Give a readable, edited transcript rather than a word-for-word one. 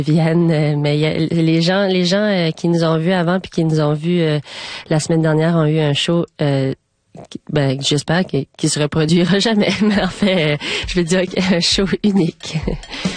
viennent, mais les gens qui nous ont vus avant puis qui nous ont vus la semaine dernière ont eu un show j'espère qu'il se reproduira jamais, mais en fait je veux dire un show unique.